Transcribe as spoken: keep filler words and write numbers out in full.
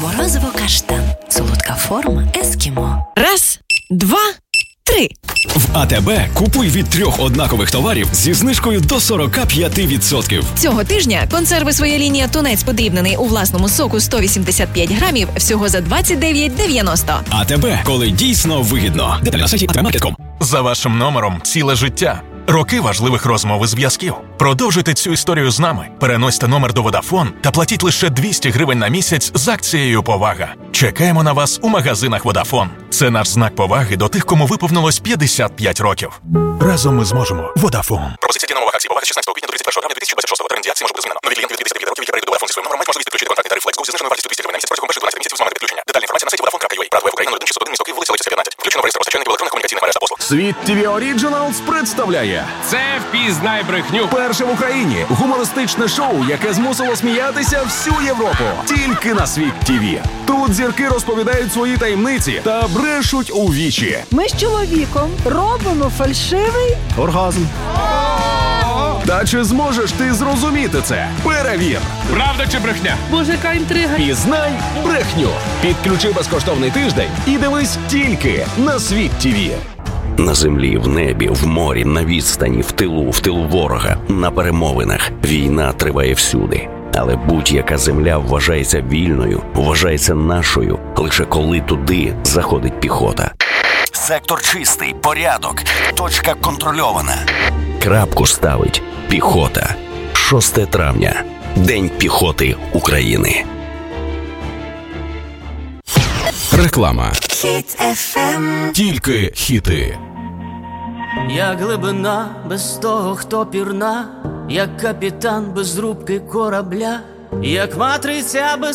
Морозиво-каштан. Солодка форма ескімо. Раз, два, три. В АТБ купуй від трьох однакових товарів зі знижкою до сорок п'ять відсотків. Цього тижня консерви «Своя лінія» тунець подрібнений у власному соку сто вісімдесят п'ять грамів всього за двадцять дев'ять дев'яносто. АТБ, коли дійсно вигідно. Деталі на сайті ей ті ем маркет крапка ком. За вашим номером ціле життя. Роки важливих розмов і зв'язків. Продовжуйте цю історію з нами. Переносьте номер до Vodafone та платіть лише двісті гривень на місяць з акцією «Повага». Чекаємо на вас у магазинах Vodafone. Це наш знак поваги до тих, кому виповнилось п'ятдесят п'ять років. Разом ми зможемо. Vodafone. Пропозиція дія нових акцій «Повага» з шістнадцятого квітня до тридцять першого травня дві тисячі двадцять шостого. Термін дії акції може бути змінено. Нові клієнти від п'ятдесят п'ять років, які перейдуть до Vodafone зі своїм номером, мають можливість підключити контрактний тариф FlexGo зі зниженою вартістю двісті гривень на місяць протягом перших дванадцяти місяців з моменту підключення. Детальна інформація на сайті vodafone крапка ю а. Правда, в Україні нуль один шістсот один місто Київ, вулиця Литівська, п'ятнадцять. Включено в реєстр постачальників електронних комунікаційних мереж та послуг. Світ ТІВІ Оріджиналс представляє Це «Впізнай брехню». перше в Україні гумористичне шоу, яке змусило сміятися всю Європу. Тільки на Світ ТІВІ. Тут зірки розповідають свої таємниці та брешуть у вічі. Ми з чоловіком робимо фальшивий оргазм. Та чи зможеш ти зрозуміти це? Перевір! Правда чи брехня? Боже, яка інтрига. Пізнай брехню. Підключи безкоштовний тиждень і дивись тільки на Світ ТІВІ. На землі, в небі, в морі, на відстані, в тилу, в тилу ворога, на перемовинах. Війна триває всюди. Але будь-яка земля вважається вільною, вважається нашою, лише коли туди заходить піхота. Сектор чистий, порядок, точка контрольована. Крапку ставить піхота. шостого травня. День піхоти України. Реклама. Хіт еф ем. Тільки хіти. Як глибина без того, хто пірна, як капітан без рубки корабля, як матриця без